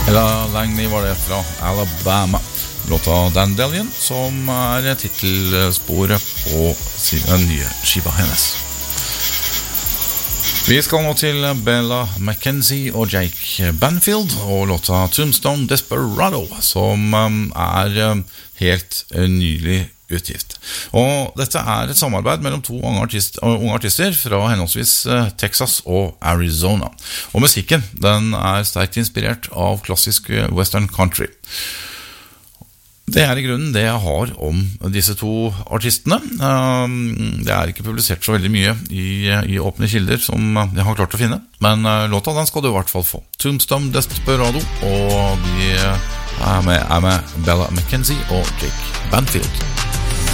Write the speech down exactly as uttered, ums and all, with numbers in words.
Ella Langley var det fra Alabama. Låta Dandelion, som er titelsporet på sin nye skiva hennes. Vi skal nå til Bella McKenzie og Jake Banfield og låta Tombstone Desperado, som er helt nylig utgift. Og dette er et samarbeid mellom to unge artister, unge artister fra henholdsvis Texas og Arizona. Og musikken, den er sterkt inspirert av klassisk western country. Det er i grunnen det jeg har om disse to artistene. Det er ikke publisert så veldig mye i, i åpne kilder som jeg har klart å finne, men låta den skal du i hvert fall få. Tombstone Desperado, og de er med, er med Bella McKenzie og Jake Banfield.